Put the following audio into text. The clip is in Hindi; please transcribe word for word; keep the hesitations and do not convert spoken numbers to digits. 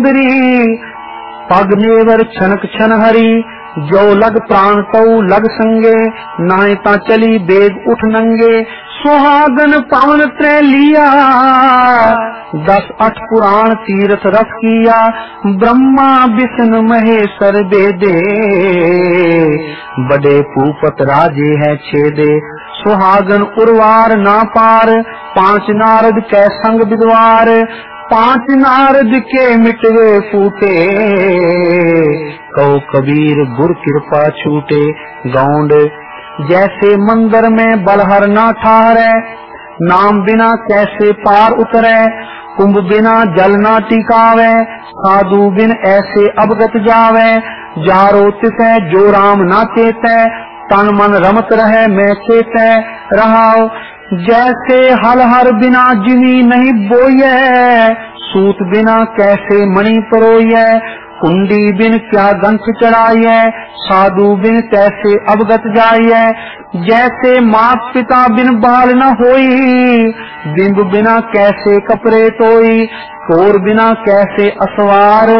सुंदरी। पग नेवर छनक छन हरी, जो लग प्राण तऊ लग संगे। नाय ता चली बेग उठ नंगे, सुहागन पावन त्रय लिया। दस अठ पुराण तीर्थ रस किया, ब्रह्मा विष्णु महेश्वर बेदे। बड़े भूपत राजे है छेदे, सुहागन उर्वार ना पार। पांच नारद कै संग विद्वार, पांच नारद के मिटवे फूटे। कहो कबीर गुर कृपा छूटे। गौंड जैसे मंदिर में बलहर ना ठहरे, नाम बिना कैसे पार उतरे। कुंभ बिना जल ना टिकावे, साधु बिन ऐसे अवगत जावे। जारो तिसै जो राम ना चेतै, तन मन रमत रहे मैं चेतै रहाओ। जैसे हल हर बिना जिमी नहीं बोये, सूत बिना कैसे मणि परोये। कुंडी बिन क्या गंठ चढ़ाइए, साधु बिन कैसे अवगत जाइए। जैसे मात पिता बिन बाल न होई, बिंब बिना कैसे कपड़े तोई। कोर बिना कैसे असवार,